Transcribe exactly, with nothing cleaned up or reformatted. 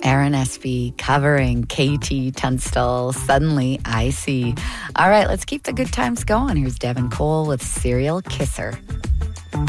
Aaron Espy covering K T Tunstall, Suddenly I See. All right, let's keep the good times going. Here's Devin Cole with Serial Kisser.